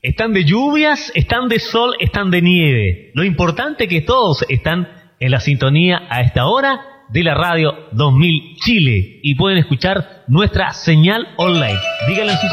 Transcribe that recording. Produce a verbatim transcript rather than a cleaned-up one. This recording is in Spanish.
Están de lluvias, están de sol, están de nieve. Lo importante es que todos están en la sintonía a esta hora de la radio dos mil Chile y pueden escuchar nuestra señal online. Díganle a sus